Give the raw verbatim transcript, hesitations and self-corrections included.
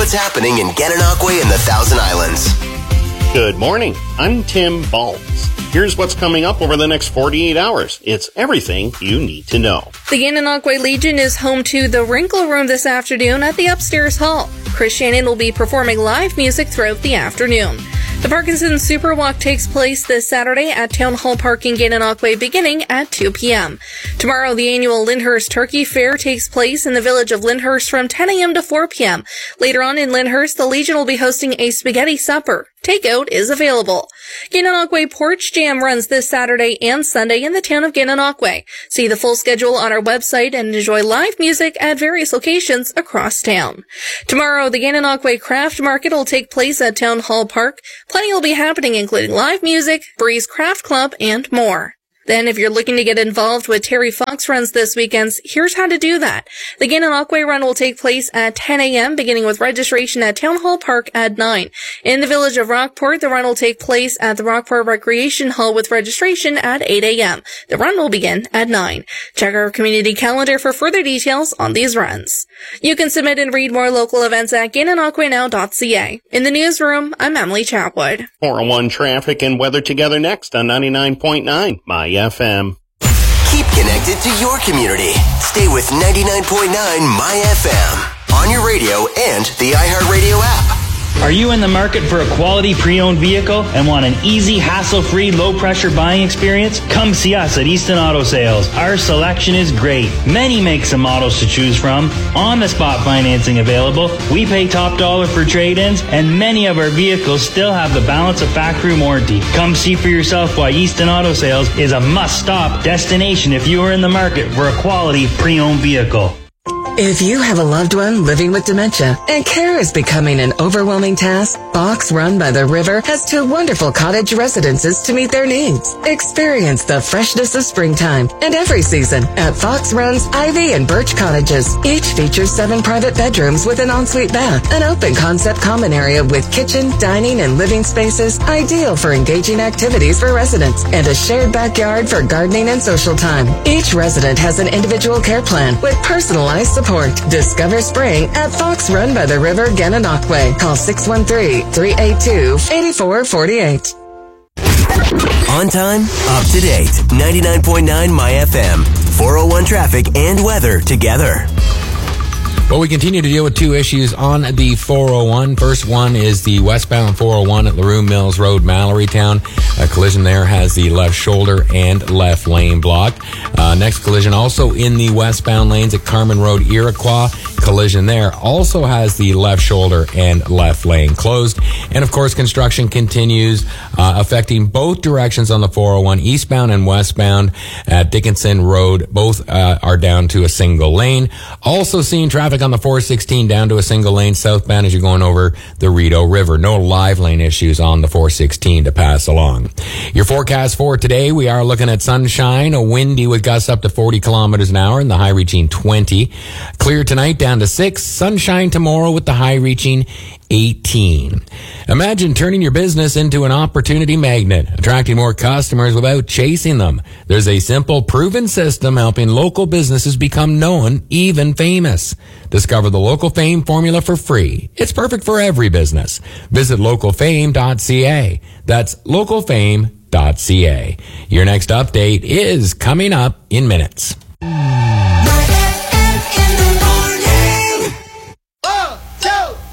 what's happening in Gananoque and the Thousand Islands. Good morning. I'm Tim Baltz. Here's what's coming up over the next forty-eight hours. It's everything you need to know. The Gananoque Legion is home to the Wrinkle Room this afternoon at the Upstairs Hall. Chris Shannon will be performing live music throughout the afternoon. The Parkinson's Super Walk takes place this Saturday at Town Hall Park in Gananoque beginning at two p.m. Tomorrow, the annual Lyndhurst Turkey Fair takes place in the village of Lyndhurst from ten a.m. to four p.m. Later on in Lyndhurst, the Legion will be hosting a spaghetti supper. Takeout is available. Gananoque Porch Jam runs this Saturday and Sunday in the town of Gananoque. See the full schedule on our website and enjoy live music at various locations across town. Tomorrow, the Gananoque Craft Market will take place at Town Hall Park. Plenty will be happening, including live music, Breeze Craft Club, and more. Then, if you're looking to get involved with Terry Fox runs this weekend, here's how to do that. The Gananoque run will take place at ten a.m., beginning with registration at Town Hall Park at nine. In the village of Rockport, the run will take place at the Rockport Recreation Hall with registration at eight a.m. The run will begin at nine. Check our community calendar for further details on these runs. You can submit and read more local events at gananoque now dot c a. In the newsroom, I'm Emily Chapwood. four oh one traffic and weather together next on ninety-nine point nine My F M. Keep connected to your community. Stay with ninety-nine point nine My F M on your radio and the iHeartRadio app. Are you in the market for a quality pre-owned vehicle and want an easy, hassle-free, low-pressure buying experience? Come see us at Easton Auto Sales. Our selection is great. Many makes and models to choose from. On-the-spot financing available. We pay top dollar for trade-ins, and many of our vehicles still have the balance of factory warranty. Come see for yourself why Easton Auto Sales is a must-stop destination if you are in the market for a quality pre-owned vehicle. If you have a loved one living with dementia and care is becoming an overwhelming task, Fox Run by the River has two wonderful cottage residences to meet their needs. Experience the freshness of springtime and every season at Fox Run's Ivy and Birch Cottages. Each features seven private bedrooms with an ensuite bath, an open concept common area with kitchen, dining, and living spaces ideal for engaging activities for residents, and a shared backyard for gardening and social time. Each resident has an individual care plan with personalized support. Discover spring at Fox Run by the River, Gananoque. Call six one three, three eight two, eight four four eight. On time, up to date. ninety-nine point nine My F M. four oh one traffic and weather together. Well, we continue to deal with two issues on the four oh one. First one is the westbound four oh one at LaRue Mills Road, Mallorytown. A collision there has the left shoulder and left lane blocked. Uh, next collision also in the westbound lanes at Carmen Road, Iroquois. Collision there also has the left shoulder and left lane closed. And of course, construction continues uh, affecting both directions on the four oh one, eastbound and westbound at Dickinson Road. Both uh, are down to a single lane. Also seeing traffic on the four sixteen down to a single lane southbound as you're going over the Rideau River. No live lane issues on the four sixteen to pass along. Your forecast for today, we are looking at sunshine, a windy with gusts up to forty kilometers an hour and the high reaching twenty. Clear tonight down to six. Sunshine tomorrow with the high reaching eighteen. Imagine turning your business into an opportunity magnet, attracting more customers without chasing them. There's a simple, proven system helping local businesses become known, even famous. Discover the Local Fame formula for free. It's perfect for every business. Visit local fame dot c a. That's local fame dot c a. Your next update is coming up in minutes.